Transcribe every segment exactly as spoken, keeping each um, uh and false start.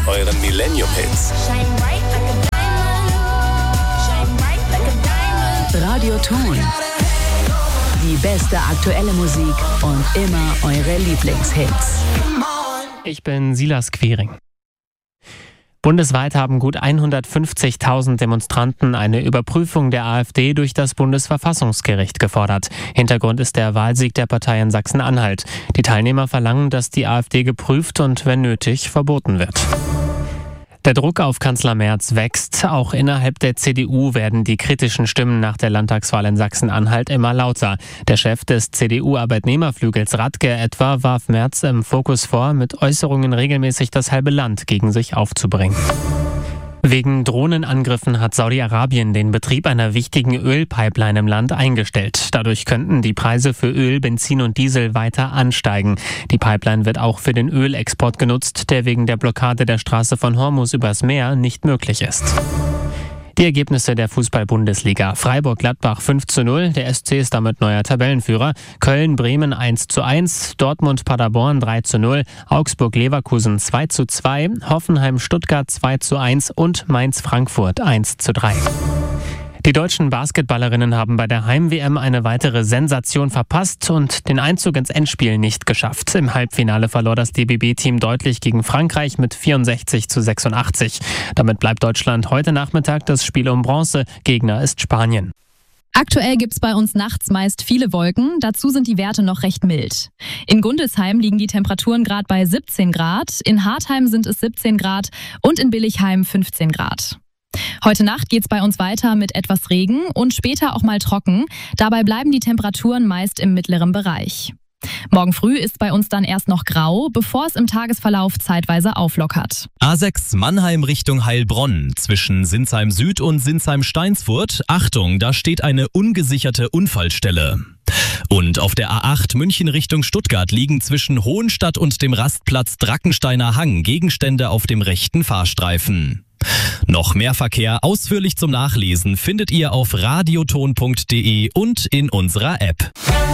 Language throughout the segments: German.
Euren Millennium-Hits. Radioton. Die beste aktuelle Musik und immer eure Lieblingshits. Ich bin Silas Quering. Bundesweit haben gut hundertfünfzigtausend Demonstranten eine Überprüfung der AfD durch das Bundesverfassungsgericht gefordert. Hintergrund ist der Wahlsieg der Partei in Sachsen-Anhalt. Die Teilnehmer verlangen, dass die AfD geprüft und, wenn nötig, verboten wird. Der Druck auf Kanzler Merz wächst. Auch innerhalb der C D U werden die kritischen Stimmen nach der Landtagswahl in Sachsen-Anhalt immer lauter. Der Chef des C D U-Arbeitnehmerflügels Radke etwa warf Merz im Fokus vor, mit Äußerungen regelmäßig das halbe Land gegen sich aufzubringen. Wegen Drohnenangriffen hat Saudi-Arabien den Betrieb einer wichtigen Ölpipeline im Land eingestellt. Dadurch könnten die Preise für Öl, Benzin und Diesel weiter ansteigen. Die Pipeline wird auch für den Ölexport genutzt, der wegen der Blockade der Straße von Hormuz übers Meer nicht möglich ist. Die Ergebnisse der Fußball-Bundesliga. Freiburg-Gladbach fünf zu null, der S C ist damit neuer Tabellenführer. Köln-Bremen eins zu eins, Dortmund-Paderborn drei zu null, Augsburg-Leverkusen zwei zu zwei, Hoffenheim-Stuttgart zwei zu eins und Mainz-Frankfurt eins zu drei. Die deutschen Basketballerinnen haben bei der Heim-W M eine weitere Sensation verpasst und den Einzug ins Endspiel nicht geschafft. Im Halbfinale verlor das D B B-Team deutlich gegen Frankreich mit vierundsechzig zu sechsundachtzig. Damit bleibt Deutschland heute Nachmittag das Spiel um Bronze. Gegner ist Spanien. Aktuell gibt's bei uns nachts meist viele Wolken, dazu sind die Werte noch recht mild. In Gundelsheim liegen die Temperaturen gerade bei siebzehn Grad, in Hartheim sind es siebzehn Grad und in Billigheim fünfzehn Grad. Heute Nacht geht's bei uns weiter mit etwas Regen und später auch mal trocken. Dabei bleiben die Temperaturen meist im mittleren Bereich. Morgen früh ist bei uns dann erst noch grau, bevor es im Tagesverlauf zeitweise auflockert. A sechs Mannheim Richtung Heilbronn zwischen Sinsheim Süd und Sinsheim Steinsfurt. Achtung, da steht eine ungesicherte Unfallstelle. Und auf der A acht München Richtung Stuttgart liegen zwischen Hohenstadt und dem Rastplatz Drackensteiner Hang Gegenstände auf dem rechten Fahrstreifen. Noch mehr Verkehr ausführlich zum Nachlesen findet ihr auf radioton punkt de und in unserer App.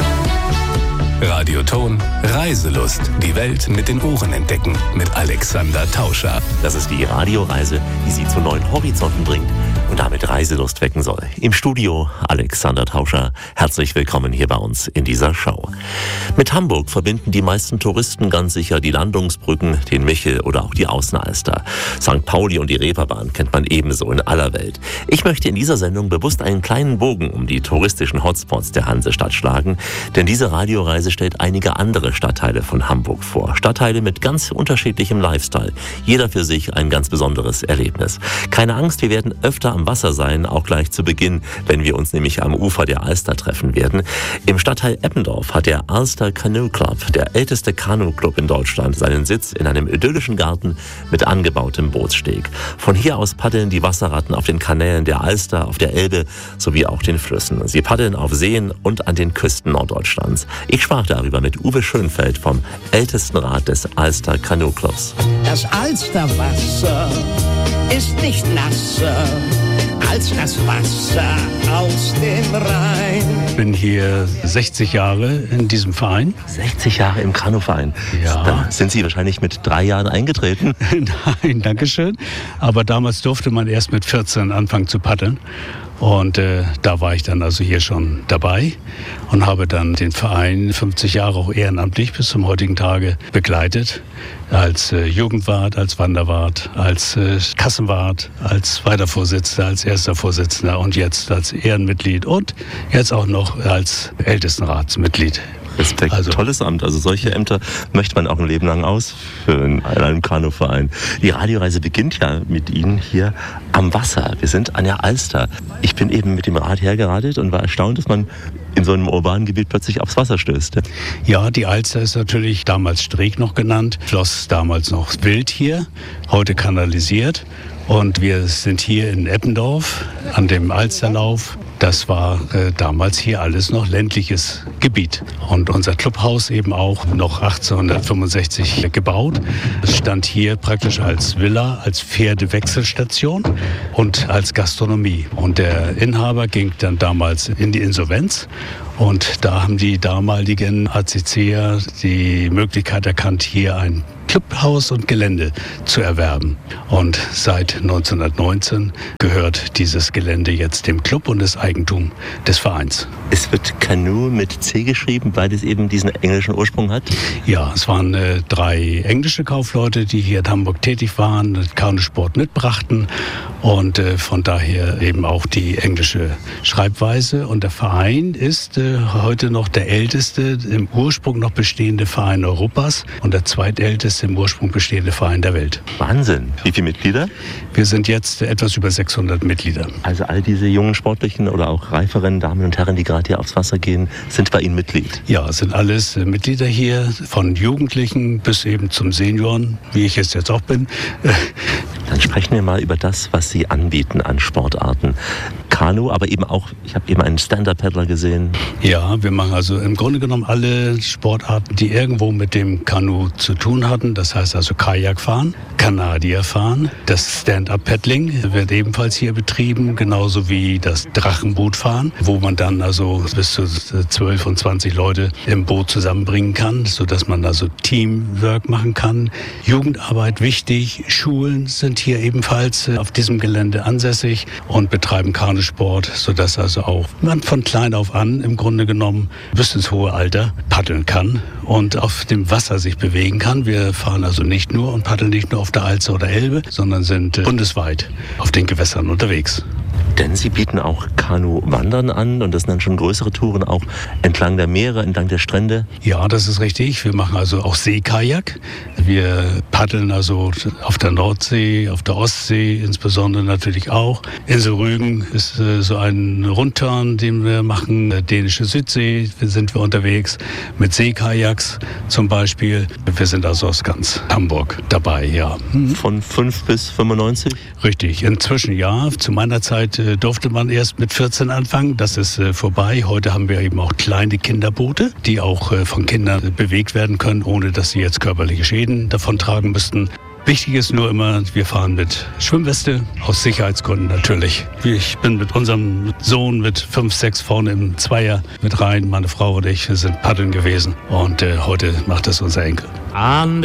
Radioton, Reiselust. Die Welt mit den Ohren entdecken. Mit Alexander Tauscher. Das ist die Radioreise, die Sie zu neuen Horizonten bringt und damit Reiselust wecken soll. Im Studio Alexander Tauscher. Herzlich willkommen hier bei uns in dieser Show. Mit Hamburg verbinden die meisten Touristen ganz sicher die Landungsbrücken, den Michel oder auch die Außenalster. Sankt Pauli und die Reeperbahn kennt man ebenso in aller Welt. Ich möchte in dieser Sendung bewusst einen kleinen Bogen um die touristischen Hotspots der Hansestadt schlagen, denn diese Radioreise stellt einige andere Stadtteile von Hamburg vor. Stadtteile mit ganz unterschiedlichem Lifestyle. Jeder für sich ein ganz besonderes Erlebnis. Keine Angst, wir werden öfter am Wasser sein, auch gleich zu Beginn, wenn wir uns nämlich am Ufer der Alster treffen werden. Im Stadtteil Eppendorf hat der Alster Canoe Club, der älteste Kanu-Club in Deutschland, seinen Sitz in einem idyllischen Garten mit angebautem Bootssteg. Von hier aus paddeln die Wasserratten auf den Kanälen der Alster, auf der Elbe sowie auch den Flüssen. Sie paddeln auf Seen und an den Küsten Norddeutschlands. Ich sprach darüber mit Uwe Schönfeld vom Ältestenrat des Alster Canoe Clubs. Das Alsterwasser ist nicht nasser als das Wasser aus dem Rhein. Ich bin hier sechzig Jahre in diesem Verein. sechzig Jahre im Kanuverein. Ja. Dann sind Sie wahrscheinlich mit drei Jahren eingetreten? Nein, danke schön. Aber damals durfte man erst mit vierzehn anfangen zu paddeln. Und äh, da war ich dann also hier schon dabei und habe dann den Verein fünfzig Jahre auch ehrenamtlich bis zum heutigen Tage begleitet. Als äh, Jugendwart, als Wanderwart, als äh, Kassenwart, als zweiter Vorsitzender, als erster Vorsitzender und jetzt als Ehrenmitglied und jetzt auch noch als Ältestenratsmitglied. Respekt, also, tolles Amt. Also solche Ämter möchte man auch ein Leben lang ausfüllen in einem Kanuverein. Die Radioreise beginnt ja mit Ihnen hier am Wasser. Wir sind an der Alster. Ich bin eben mit dem Rad hergeradelt und war erstaunt, dass man in so einem urbanen Gebiet plötzlich aufs Wasser stößt. Ja, die Alster ist natürlich damals Streeck noch genannt, floss damals noch wild hier, heute kanalisiert. Und wir sind hier in Eppendorf an dem Alsterlauf. Das war äh, damals hier alles noch ländliches Gebiet. Und unser Clubhaus eben auch noch achtzehnhundertfünfundsechzig gebaut. Es stand hier praktisch als Villa, als Pferdewechselstation und als Gastronomie. Und der Inhaber ging dann damals in die Insolvenz. Und da haben die damaligen A C C'er die Möglichkeit erkannt, hier ein Clubhaus und Gelände zu erwerben. Und seit neunzehnhundertneunzehn gehört dieses Gelände jetzt dem Club und ist Eigentum des Vereins. Es wird Kanu mit C geschrieben, weil es eben diesen englischen Ursprung hat? Ja, es waren äh, drei englische Kaufleute, die hier in Hamburg tätig waren, Kanusport mitbrachten und äh, von daher eben auch die englische Schreibweise. Und der Verein ist äh, heute noch der älteste im Ursprung noch bestehende Verein Europas und der zweitälteste im Ursprung bestehende Verein der Welt. Wahnsinn. Wie viele Mitglieder? Wir sind jetzt etwas über sechshundert Mitglieder. Also all diese jungen Sportlichen oder auch reiferen Damen und Herren, die gerade hier aufs Wasser gehen, sind bei Ihnen Mitglied? Ja, es sind alles äh, Mitglieder hier, von Jugendlichen bis eben zum Senioren, wie ich es jetzt auch bin. Dann sprechen wir mal über das, was Sie anbieten an Sportarten. Kanu, aber eben auch, ich habe eben einen Stand-Up-Paddler gesehen. Ja, wir machen also im Grunde genommen alle Sportarten, die irgendwo mit dem Kanu zu tun hatten. Das heißt also Kajakfahren, Kanadierfahren, das Stand-Up-Paddling wird ebenfalls hier betrieben, genauso wie das Drachenbootfahren, wo man dann also bis zu zwölf und zwanzig Leute im Boot zusammenbringen kann, sodass man also Teamwork machen kann. Jugendarbeit wichtig, Schulen sind hier ebenfalls auf diesem Gelände ansässig und betreiben Kanusport, sodass also auch man von klein auf an im Grunde genommen bis ins hohe Alter paddeln kann und auf dem Wasser sich bewegen kann. Wir fahren also nicht nur und paddeln nicht nur auf der Alster oder Elbe, sondern sind bundesweit auf den Gewässern unterwegs. Denn Sie bieten auch Kanu-Wandern an und das sind dann schon größere Touren auch entlang der Meere, entlang der Strände? Ja, das ist richtig. Wir machen also auch Seekajak. Wir paddeln also auf der Nordsee, auf der Ostsee insbesondere natürlich auch. Insel Rügen ist äh, so ein Rundturn, den wir machen. Der dänische Südsee sind wir unterwegs mit Seekajaks zum Beispiel. Wir sind also aus ganz Hamburg dabei, ja. Mhm. Von fünf bis fünfundneunzig? Richtig, inzwischen ja. Zu meiner Zeit äh, durfte man erst mit vierzehn anfangen. Das ist äh, vorbei. Heute haben wir eben auch kleine Kinderboote, die auch äh, von Kindern äh, bewegt werden können, ohne dass sie jetzt körperliche Schäden davon tragen müssten. Wichtig ist nur immer, wir fahren mit Schwimmweste, aus Sicherheitsgründen natürlich. Ich bin mit unserem Sohn mit fünf, sechs vorne im Zweier mit rein. Meine Frau und ich, wir sind paddeln gewesen und äh, heute macht das unser Enkel. An